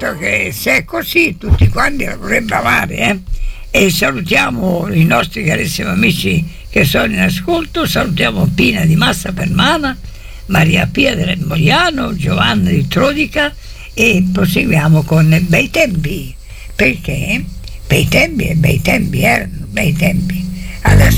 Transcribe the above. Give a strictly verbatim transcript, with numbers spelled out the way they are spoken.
certo che se è così tutti quanti la vorrebbero amare, eh? E salutiamo i nostri carissimi amici che sono in ascolto, salutiamo Pina di Massa Permana, Maria Pia del Mogliano, Giovanna di Trodica, e proseguiamo con Bei Tempi, perché bei tempi e bei tempi erano bei tempi. Adesso